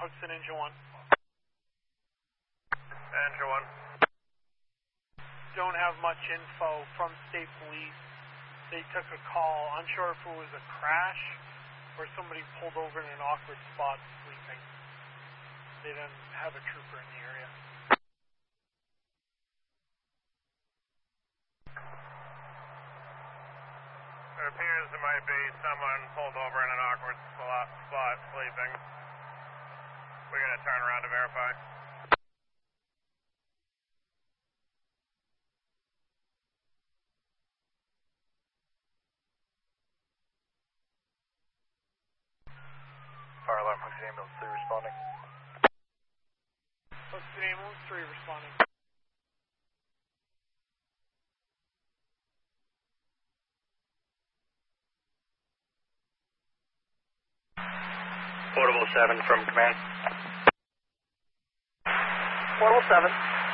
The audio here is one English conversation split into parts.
Hudson Engine 1. Engine 1. Don't have much info from state police. They took a call, unsure if it was a crash or somebody pulled over in an awkward spot sleeping. They didn't have a trooper in the area. It appears there might be someone pulled over in an awkward spot sleeping. We're going to turn around to verify. Fire alarm, Hudson Ambulance 3 responding. Hudson Ambulance 3 responding. Portable 7 from command. Portable 7.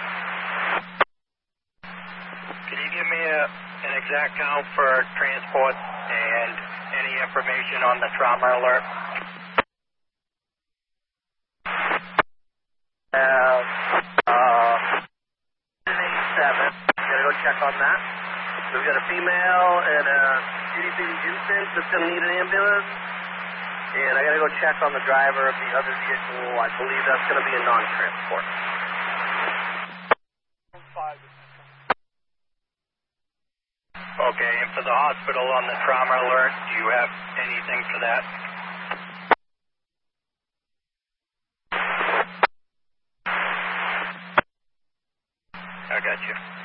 Can you give me an exact count for transport and any information on the trauma alert? 87. Gotta go check on that. We've got a female and a itty-bitty infant that's gonna need an ambulance. And I gotta go check on the driver of the other vehicle. I believe that's gonna be a non-transport. 5. Okay, and for the hospital on the trauma alert, do you have anything for that? I got you.